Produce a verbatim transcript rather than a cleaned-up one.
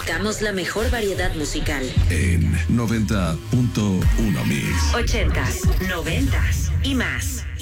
Tocamos la mejor variedad musical. En noventa punto uno Mix. Ochentas, noventas y más.